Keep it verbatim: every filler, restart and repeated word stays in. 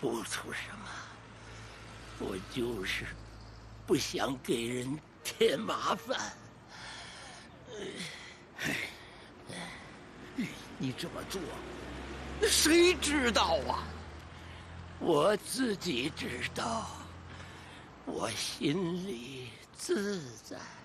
不图什么，我就是不想给人添麻烦。 你这么做，谁知道啊？ 我自己知道，我心里自在。